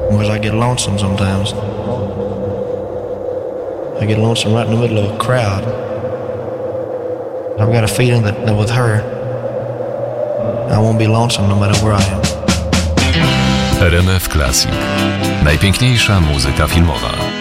Because I get lonesome sometimes. I get lonesome right in the middle of a crowd. I've got a feeling that with her, I won't be lonesome no matter where I am. RMF Classic. Najpiękniejsza muzyka filmowa.